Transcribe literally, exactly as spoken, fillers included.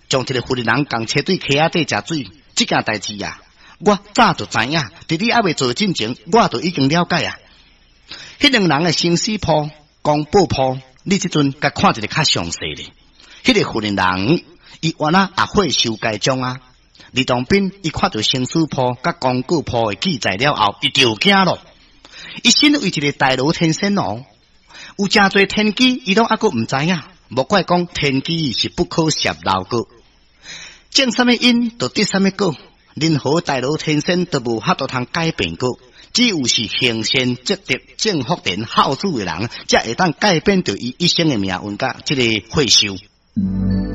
将这个妇人共车对溪仔底食水，这件代志啊，我早就知影，伫你还未做进前，我就已经了解啊。迄两人的生死簿、公布簿，你即阵甲看一个较详细咧。迄、那个妇人人，伊原来也会修改章啊。李当兵伊看到生死簿甲公告簿的记载了后，伊就惊咯。伊身为一个大罗天仙哦，有真侪天机，伊拢还阁唔知影。莫怪讲天机是不可泄露个，种什么因就得什么果。任何大罗天仙都无法度通改变过，只有是行善积德、正福田、孝子的人，才会当改变着伊一生的命运甲这个会寿。